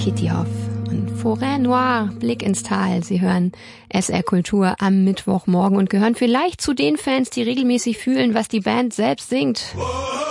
Kitty Hoff und Forêt Noire, Blick ins Tal. Sie hören SR Kultur am Mittwochmorgen und gehören vielleicht zu den Fans, die regelmäßig fühlen, was die Band selbst singt.